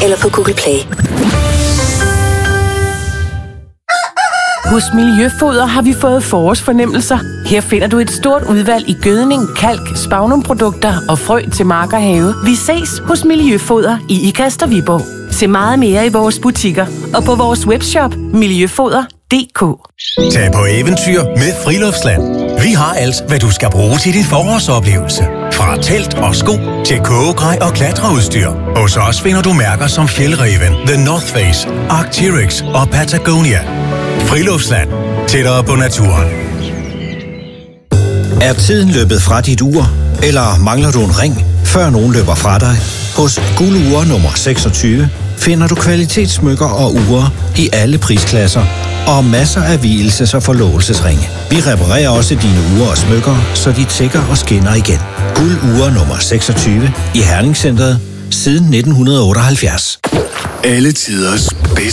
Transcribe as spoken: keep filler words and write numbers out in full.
eller på Google Play. Hos Miljøfoder har vi fået forårsfornemmelser. Her finder du et stort udvalg i gødning, kalk, spagnumprodukter og frø til mark og have. Vi ses hos Miljøfoder i Ikast og Viborg. Se meget mere i vores butikker og på vores webshop miljøfoder punktum d k. Tag på eventyr med Friluftsland. Vi har alt, hvad du skal bruge til din forårsoplevelse. Fra telt og sko til kogegrej og klatreudstyr. Hos os finder du mærker som Fjällräven, The North Face, Arc'teryx og Patagonia. Friluftsland. Tættere på naturen. Er tiden løbet fra dit ur? Eller mangler du en ring, før nogen løber fra dig? Hos Guld Ure nummer seksogtyve finder du kvalitetssmykker og ure i alle prisklasser og masser af vielses- og forlovelsesringe. Vi reparerer også dine ure og smykker, så de tækker og skinner igen. Guld Ure nummer seksogtyve i Herning Centret siden nitten otteoghalvfjerds. Alle tiders bedste